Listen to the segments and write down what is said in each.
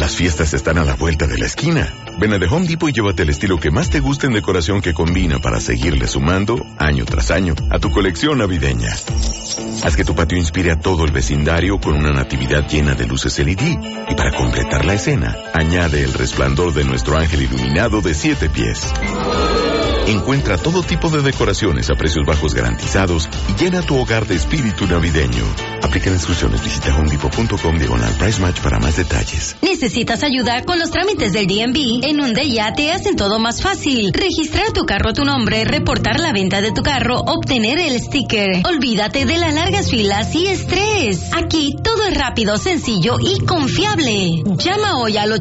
Las fiestas están a la vuelta de la esquina. Ven a The Home Depot y llévate el estilo que más te guste en decoración que combina para seguirle sumando, año tras año, a tu colección navideña. Haz que tu patio inspire a todo el vecindario con una natividad llena de luces LED. Y para completar la escena, añade el resplandor de nuestro ángel iluminado de 7 pies. Encuentra todo tipo de decoraciones a precios bajos garantizados y llena tu hogar de espíritu navideño. Aplican instrucciones. Visita homedepot.com/price match para más detalles. ¿Necesitas ayuda con los trámites del DMV? En Undeya te hacen todo más fácil. Registrar tu carro a tu nombre, reportar la venta de tu carro, obtener el sticker. Olvídate de las largas filas y estrés. Aquí todo es rápido, sencillo y confiable. Llama hoy al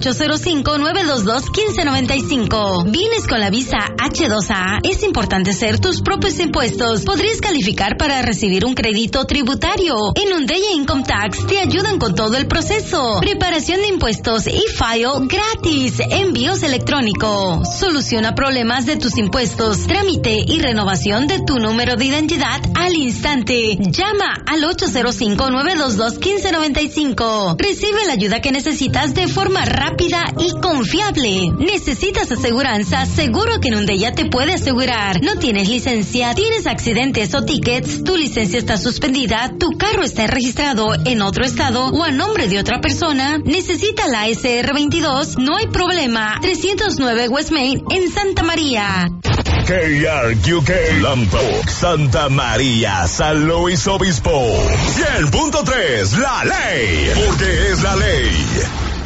805-922-1595. ¿Vienes con la visa H2A? Es importante hacer tus propios impuestos. Podrías calificar para recibir un crédito tributario. En Undeya Income Tax te ayudan con todo el proceso. Preparación de impuestos y file gratis. Envíos electrónicos. Soluciona problemas de tus impuestos. Trámite y renovación de tu número de identidad al instante. Llama al 805-922-1595. Recibe la ayuda que necesitas de forma rápida y confiable. ¿Necesitas aseguranza? Seguro que en Undeya te puede asegurar. ¿No tienes licencia? ¿Tienes accidentes o tickets? ¿Tu licencia está suspendida? ¿Tu carro está registrado en otro estado o a nombre de otra persona? ¿Necesita la SR22? No hay problema. 309 West Main en Santa María. KRQK Lambok, Santa María, San Luis Obispo. 100.3, la ley, porque es la ley.